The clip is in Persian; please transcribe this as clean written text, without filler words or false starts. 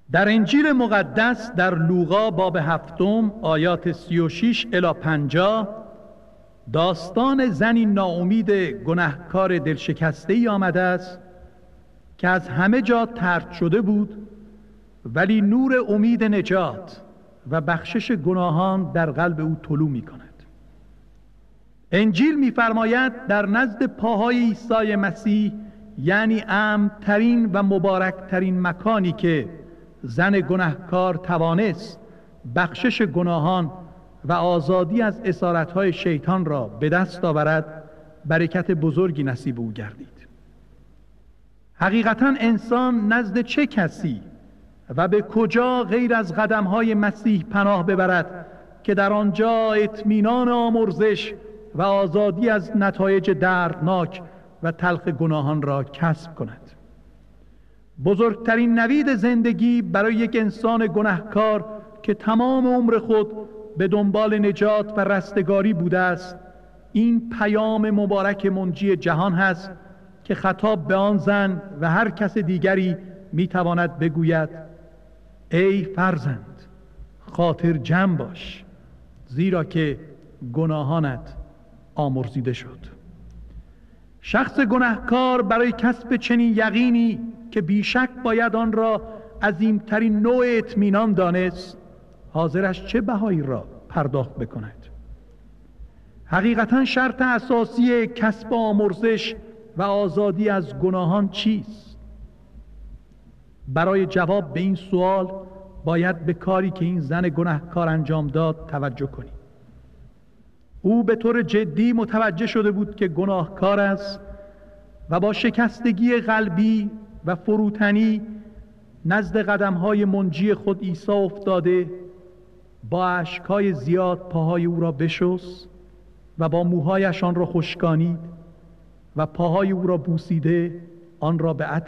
در انجیل مقدس در لوقا باب 7 آیات 36 الی 50 داستان زنی ناامید گنهکار دلشکسته‌ای آمده است که از همه جا طرد شده بود، ولی نور امید نجات و بخشش گناهان در قلب او طلوع می کند. انجیل می‌فرماید در نزد پاهای عیسی مسیح، یعنی امن‌ترین و مبارکترین مکانی که زن گنهکار توانست بخشش گناهان و آزادی از اسارت‌های شیطان را به دست آورد، برکت بزرگی نصیب او گردید. حقیقتاً انسان نزد چه کسی و به کجا غیر از قدم‌های مسیح پناه ببرد که در آنجا اطمینان آمرزش و آزادی از نتایج دردناک و تلخ گناهان را کسب کند؟ بزرگترین نوید زندگی برای یک انسان گنهکار که تمام عمر خود به دنبال نجات و رستگاری بوده است، این پیام مبارک منجی جهان هست که خطاب به آن زن و هر کس دیگری میتواند بگوید: ای فرزند، خاطر جمع باش، زیرا که گناهانت آمرزیده شد. شخص گناهکار برای کسب چنین یقینی که بیشک باید آن را عظیمترین نوع اطمینان دانست، حاضرش چه بهایی را پرداخت بکند؟ حقیقتاً شرط اساسی کسب آمرزش و آزادی از گناهان چیست؟ برای جواب به این سوال باید به کاری که این زن گناهکار انجام داد توجه کنیم. او به طور جدی متوجه شده بود که گناهکار است و با شکستگی قلبی و فروتنی نزد قدم‌های منجی خود عیسی افتاده، با اشک‌های زیاد پاهای او را بشست و با موهایش آن را خشکانید و پاهای او را بوسیده آن را به عطر